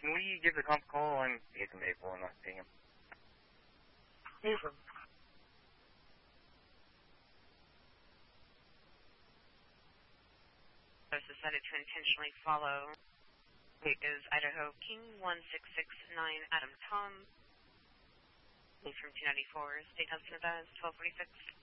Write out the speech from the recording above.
Can we give the comp call? I'm getting the maple and not seeing him. Maple. Was decided to intentionally follow. It is Idaho King 1669 Adam Tom. From 294, State House, Nevada, 1246.